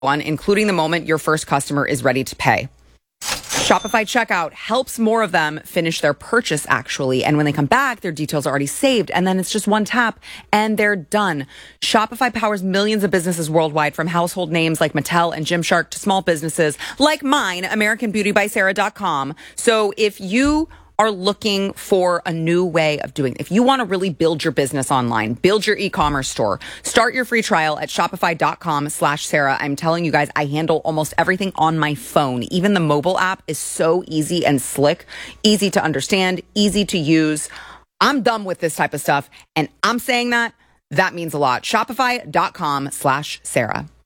one, including the moment your first customer is ready to pay. Shopify checkout helps more of them finish their purchase, actually. And when they come back, their details are already saved. And then it's just one tap and they're done. Shopify powers millions of businesses worldwide, from household names like Mattel and Gymshark to small businesses like mine, AmericanBeautyBySarah.com. So if you are looking for a new way of doing it, if you want to really build your business online, build your e-commerce store, start your free trial at shopify.com/Sarah. I'm telling you guys, I handle almost everything on my phone. Even the mobile app is so easy and slick, easy to understand, easy to use. I'm done with this type of stuff. And I'm saying that means a lot. Shopify.com/Sarah.